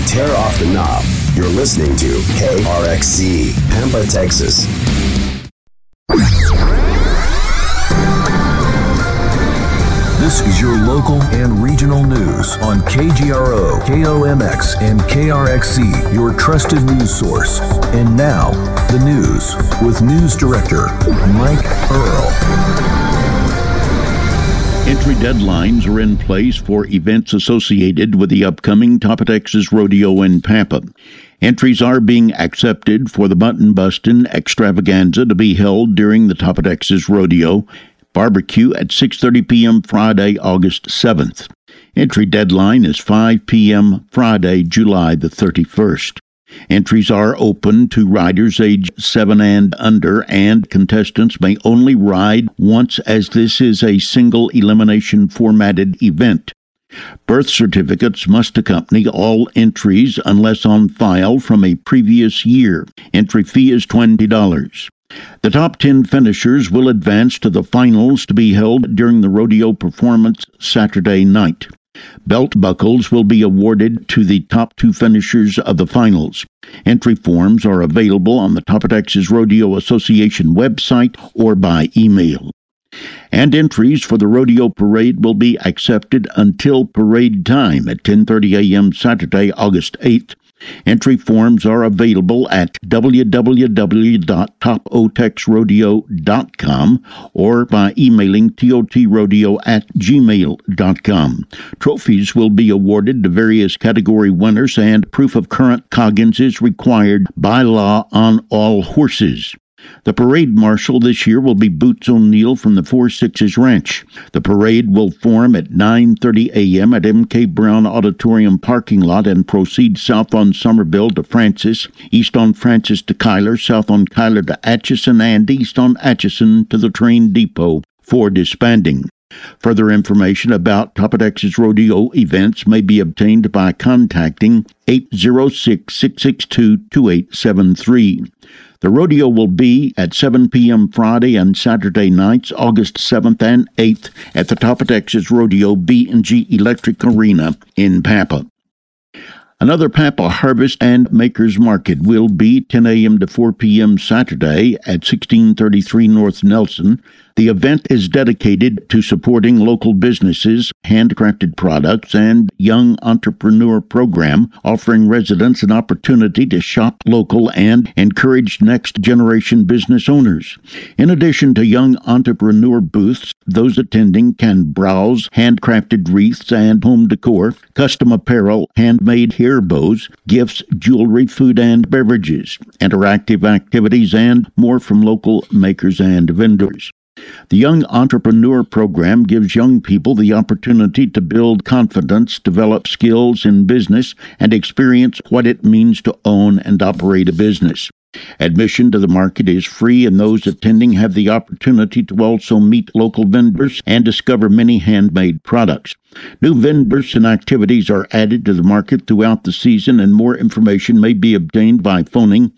tear off the knob. You're listening to KRXZ, Pampa, Texas. This is your local and regional news on KGRO, KOMX, and KRXZ, your trusted news source. And now, the news with News Director Mike Earl. Entry deadlines are in place for events associated with the upcoming Top of Texas Rodeo in Pampa. Entries are being accepted for the Mutton Bustin' Extravaganza to be held during the Top of Texas Rodeo barbecue at 6:30 p.m. Friday, August 7th. Entry deadline is 5 p.m. Friday, July the 31st. Entries are open to riders age 7 and under, and contestants may only ride once, as this is a single elimination formatted event. Birth certificates must accompany all entries unless on file from a previous year. Entry fee is $20. The top 10 finishers will advance to the finals to be held during the rodeo performance Saturday night. Belt buckles will be awarded to the top 2 finishers of the finals. Entry forms are available on the Top of Texas Rodeo Association website or by email. And entries for the rodeo parade will be accepted until parade time at 10:30 a.m. Saturday, August 8th. Entry forms are available at www.topotexrodeo.com or by emailing totrodeo@gmail.com. Trophies will be awarded to various category winners, and proof of current Coggins is required by law on all horses. The parade marshal this year will be Boots O'Neill from the Four Sixes Ranch. The parade will form at 9:30 a.m. at M.K. Brown Auditorium parking lot and proceed south on Somerville to Francis, east on Francis to Kyler, south on Kyler to Atchison, and east on Atchison to the train depot for disbanding. Further information about Top of Texas Rodeo events may be obtained by contacting 806-662-2873. The rodeo will be at 7 p.m. Friday and Saturday nights, August 7th and 8th, at the Top of Texas Rodeo B&G Electric Arena in Pampa. Another Pampa Harvest and Makers Market will be 10 a.m. to 4 p.m. Saturday at 1633 North Nelson. The event is dedicated to supporting local businesses, handcrafted products, and young entrepreneur program, offering residents an opportunity to shop local and encourage next-generation business owners. In addition to young entrepreneur booths, those attending can browse handcrafted wreaths and home decor, custom apparel, handmade hair bows, gifts, jewelry, food and beverages, interactive activities, and more from local makers and vendors. The Young Entrepreneur Program gives young people the opportunity to build confidence, develop skills in business, and experience what it means to own and operate a business. Admission to the market is free, and those attending have the opportunity to also meet local vendors and discover many handmade products. New vendors and activities are added to the market throughout the season, and more information may be obtained by phoning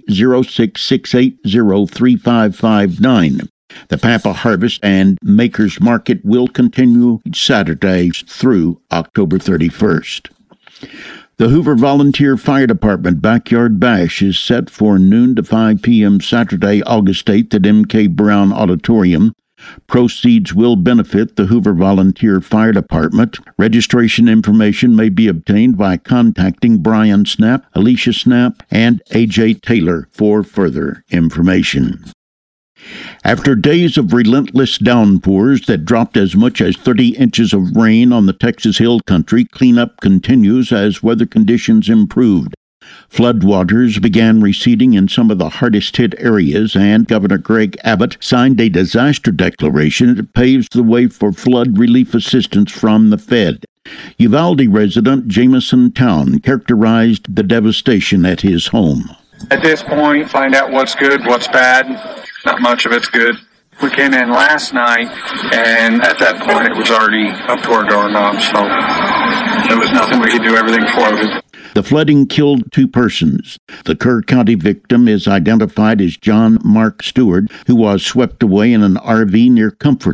806-680-3559. The Pampa Harvest and Makers Market will continue Saturdays through October 31st. The Hoover Volunteer Fire Department Backyard Bash is set for noon to 5 p.m. Saturday, August 8th at M.K. Brown Auditorium. Proceeds will benefit the Hoover Volunteer Fire Department. Registration information may be obtained by contacting Brian Snap, Alicia Snap, and A.J. Taylor for further information. After days of relentless downpours that dropped as much as 30 inches of rain on the Texas Hill Country, cleanup continues as weather conditions improved. Floodwaters began receding in some of the hardest-hit areas, and Governor Greg Abbott signed a disaster declaration that paves the way for flood relief assistance from the Fed. Uvalde resident Jameson Town characterized the devastation at his home. At this point, find out what's good, what's bad. Not much of it's good. We came in last night, and at that point, it was already up to our doorknobs, so there was nothing we could do. Everything floated. The flooding killed 2 persons. The Kerr County victim is identified as John Mark Stewart, who was swept away in an RV near Comfort.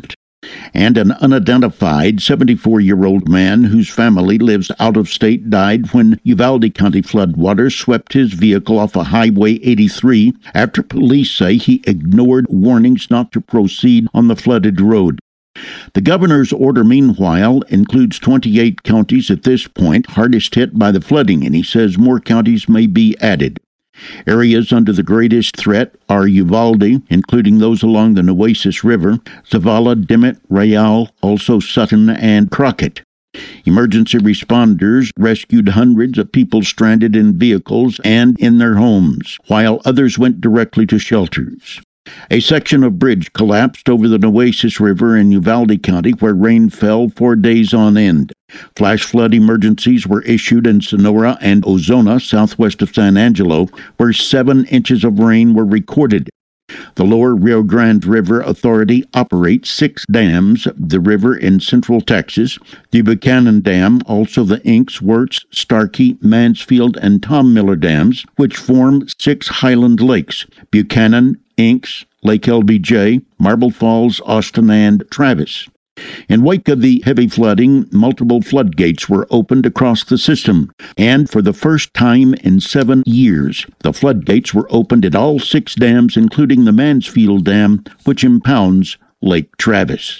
And an unidentified 74-year-old man whose family lives out of state died when Uvalde County floodwaters swept his vehicle off of Highway 83 after police say he ignored warnings not to proceed on the flooded road. The governor's order, meanwhile, includes 28 counties at this point hardest hit by the flooding, and he says more counties may be added. Areas under the greatest threat are Uvalde, including those along the Nueces River, Zavala, Dimmitt, Real, also Sutton, and Crockett. Emergency responders rescued hundreds of people stranded in vehicles and in their homes, while others went directly to shelters. A section of bridge collapsed over the Nueces River in Uvalde County where rain fell 4 days on end. Flash flood emergencies were issued in Sonora and Ozona, southwest of San Angelo, where 7 inches of rain were recorded. The Lower Rio Grande River Authority operates 6 dams, the river in central Texas, the Buchanan Dam, also the Inks, Wirtz, Starkey, Mansfield, and Tom Miller dams, which form 6 highland lakes: Buchanan, Inks, Lake LBJ, Marble Falls, Austin, and Travis. In wake of the heavy flooding, multiple floodgates were opened across the system, and for the first time in 7 years, the floodgates were opened at all 6 dams, including the Mansfield Dam, which impounds Lake Travis.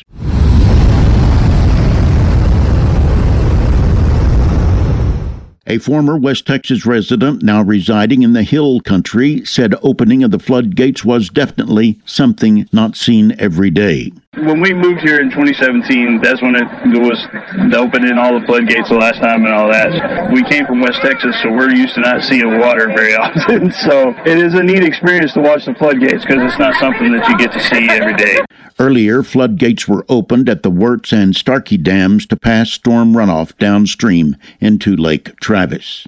A former West Texas resident, now residing in the Hill Country, said opening of the floodgates was definitely something not seen every day. When we moved here in 2017, that's when it was the opening all the floodgates the last time and all that. We came from West Texas, so we're used to not seeing water very often. So it is a neat experience to watch the floodgates because it's not something that you get to see every day. Earlier, floodgates were opened at the Wirtz and Starkey dams to pass storm runoff downstream into Lake Travis.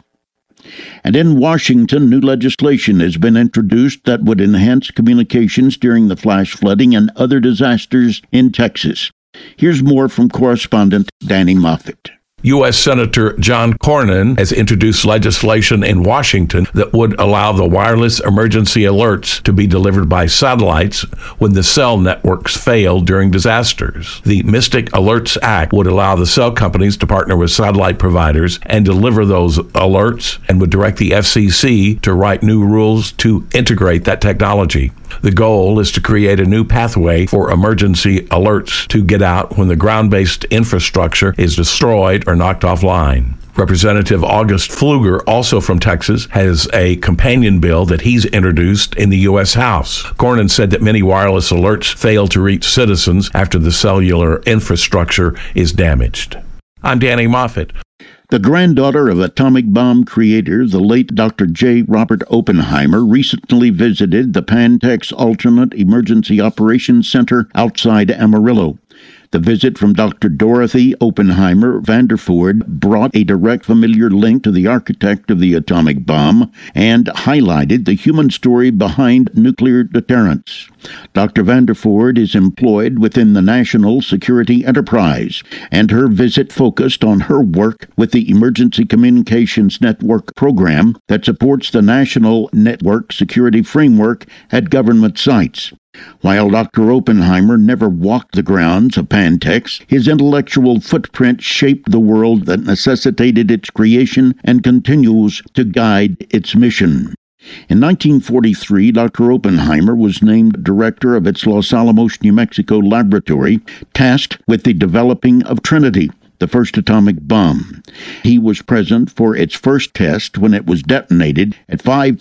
And in Washington, new legislation has been introduced that would enhance communications during the flash flooding and other disasters in Texas. Here's more from correspondent Danny Moffett. U.S. Senator John Cornyn has introduced legislation in Washington that would allow the wireless emergency alerts to be delivered by satellites when the cell networks fail during disasters. The Mystic Alerts Act would allow the cell companies to partner with satellite providers and deliver those alerts, and would direct the FCC to write new rules to integrate that technology. The goal is to create a new pathway for emergency alerts to get out when the ground-based infrastructure is destroyed or knocked offline. Representative August Pfluger, also from Texas, has a companion bill that he's introduced in the U.S. House. Cornyn said that many wireless alerts fail to reach citizens after the cellular infrastructure is damaged. I'm Danny Moffett. The granddaughter of atomic bomb creator, the late Dr. J. Robert Oppenheimer, recently visited the Pantex Alternate Emergency Operations Center outside Amarillo. The visit from Dr. Dorothy Oppenheimer Vandervoort brought a direct familiar link to the architect of the atomic bomb and highlighted the human story behind nuclear deterrence. Dr. Vandervoort is employed within the National Security Enterprise, and her visit focused on her work with the Emergency Communications Network program that supports the National Network Security Framework at government sites. While Dr. Oppenheimer never walked the grounds of Pantex, his intellectual footprint shaped the world that necessitated its creation and continues to guide its mission. In 1943, Dr. Oppenheimer was named director of its Los Alamos, New Mexico laboratory, tasked with the developing of Trinity, the first atomic bomb. He was present for its first test when it was detonated at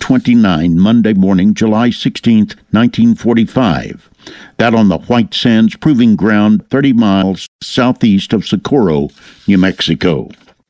5:29 Monday morning, July 16, 1945. That on the White Sands Proving Ground 30 miles southeast of Socorro, New Mexico.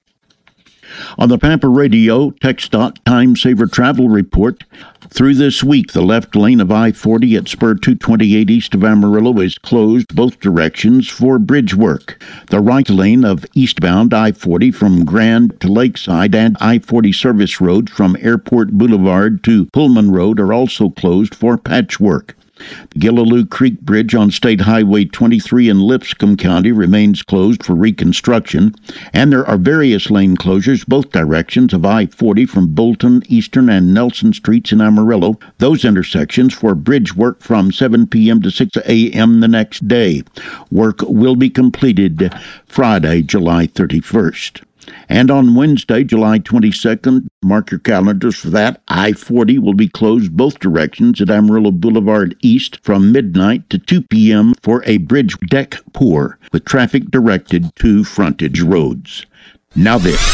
On the Pampa Radio TxDOT Time Saver Travel Report, through this week, the left lane of I-40 at Spur 228 east of Amarillo is closed both directions for bridge work. The right lane of eastbound I-40 from Grand to Lakeside and I-40 service roads from Airport Boulevard to Pullman Road are also closed for patchwork. The Gillaloo Creek Bridge on State Highway 23 in Lipscomb County remains closed for reconstruction, and there are various lane closures both directions of I-40 from Bolton, Eastern, and Nelson Streets in Amarillo. Those intersections for bridge work from 7 p.m. to 6 a.m. the next day. Work will be completed Friday, July 31st. And on Wednesday, July 22nd, mark your calendars for that, I-40 will be closed both directions at Amarillo Boulevard East from midnight to 2 p.m. for a bridge deck pour, with traffic directed to frontage roads. Now this.